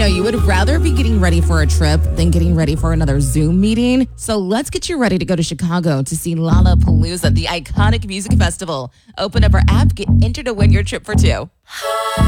you would rather be getting ready for a trip than getting ready for another Zoom meeting. So let's get you ready to go to Chicago to see Lollapalooza, the iconic music festival. Open up our app, get entered to win your trip for two.